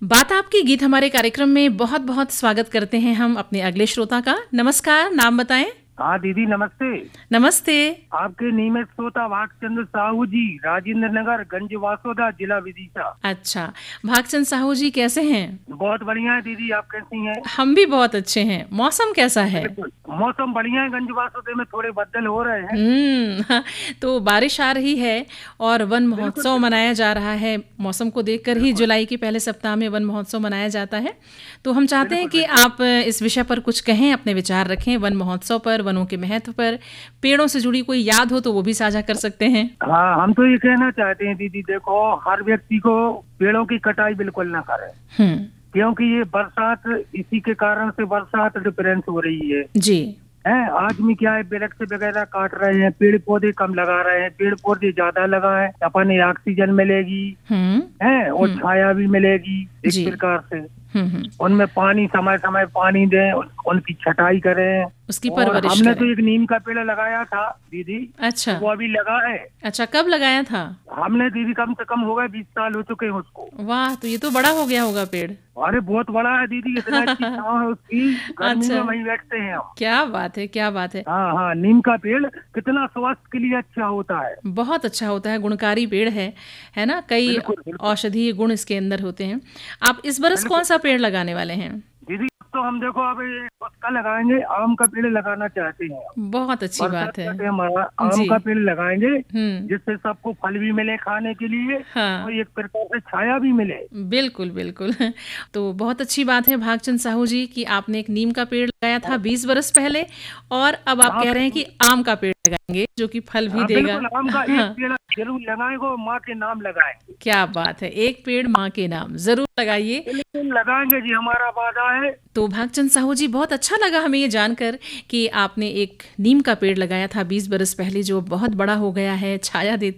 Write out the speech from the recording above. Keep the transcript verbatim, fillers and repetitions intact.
बात आपकी गीत हमारे कार्यक्रम में बहुत बहुत स्वागत करते हैं हम अपने अगले श्रोता का। नमस्कार, नाम बताएं। हाँ दीदी नमस्ते। नमस्ते। आपके नियमित श्रोता भागचंद्र साहू जी, राजेंद्र नगर, गंज वासोदा, जिला विदिशा। अच्छा, भागचंद साहू जी कैसे हैं? बहुत बढ़िया है दीदी, आप कैसी हैं? हम भी बहुत अच्छे हैं। मौसम कैसा है? मौसम बढ़िया है, गंज वासोदे में थोड़े बदल हो रहे हैं। हम्म तो बारिश आ रही है और वन महोत्सव मनाया जा रहा है। मौसम को देखकर ही जुलाई के पहले सप्ताह में वन महोत्सव मनाया जाता है। तो हम चाहते हैं कि आप इस विषय पर कुछ कहें, अपने विचार रखें वन महोत्सव पर, वनों के महत्व पर। पेड़ों से जुड़ी कोई याद हो तो वो भी साझा कर सकते हैं। हाँ, हम तो ये कहना चाहते हैं दीदी, देखो हर व्यक्ति को पेड़ों की कटाई बिल्कुल ना करे, क्योंकि ये बरसात, इसी के कारण से बरसात डिफरेंस हो रही है जी है। आदमी क्या है, वृक्ष वगैरह काट रहे हैं, पेड़ पौधे कम लगा रहे हैं। पेड़ पौधे ज्यादा लगाएं, अपन ऑक्सीजन मिलेगी है और छाया भी मिलेगी इस प्रकार से। उनमें पानी समय समय पानी दें, उनकी छटाई करें, उसकी परवरिश हमने करें। तो एक नीम का पेड़ लगाया था दीदी। अच्छा, वो अभी लगा है। अच्छा, कब लगाया था? हमने दीदी कम से कम हो गए बीस साल हो चुके हैं उसको। वाह, तो ये तो बड़ा हो गया होगा पेड़। अरे बहुत बड़ा है दीदी, इतना अच्छी छांव है उसकी, गर्मी अच्छा। में वहीं बैठते हैं हम। क्या बात है, क्या बात है। हाँ हाँ, नीम का पेड़ कितना स्वास्थ्य के लिए अच्छा होता है। बहुत अच्छा होता है, गुणकारी पेड़ है है ना। कई बिल्कुल, बिल्कुल। औषधीय गुण इसके अंदर होते हैं। आप इस बरस कौन सा पेड़ लगाने वाले हैं? दीदी तो हम देखो अब ये उसका लगाएंगे, आम का पेड़ लगाना चाहते हैं। बहुत अच्छी बात है। हमारा आम जी। का पेड़ लगाएंगे, हम्म जिससे सबको फल भी मिले खाने के लिए, हाँ, और एक प्रकार से छाया भी मिले। बिल्कुल बिल्कुल। तो बहुत अच्छी बात है भागचंद साहू जी कि आपने एक नीम का पेड़ लगाया था बीस बरस पहले, और अब आप हाँ, कह रहे हैं कि आम का पेड़ लगाएंगे जो कि फल भी हाँ, देगा। बिल्कुल, आम का हाँ, एक पेड़ जरूर लगाएंगे, माँ के नाम लगाएंगे। क्या बात है, एक पेड़ माँ के नाम जरूर लगाइए। बिल्कुल लगाएंगे जी, हमारा वादा है। तो भागचंद साहू जी, बहुत अच्छा लगा हमें ये जानकर कि आपने एक नीम का पेड़ लगाया था बीस बरस पहले, जो बहुत बड़ा हो गया है, छाया देता